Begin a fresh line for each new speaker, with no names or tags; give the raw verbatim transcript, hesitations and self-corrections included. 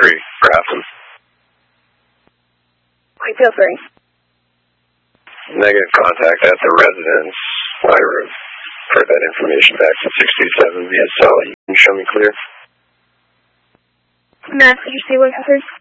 three for Athens.
I feel free.
Negative contact at the residence. I refer that information back to sixty-seven via cell. You can show me clear.
Matt, did you see what happened?